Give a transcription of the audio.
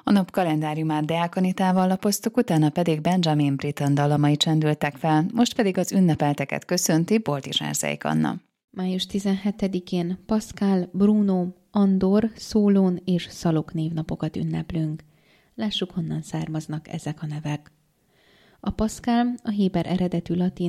A nap kalendáriumát Deák Anitával lapoztuk, utána pedig Benjamin Britten dallamai csendültek fel, most pedig az ünnepelteket köszönti Boldizsár Anna. Május 17-én Pascal, Bruno, Andor, Szólón és Szalok névnapokat ünneplünk. Lássuk, honnan származnak ezek a nevek. A Pascal a héber eredetű latin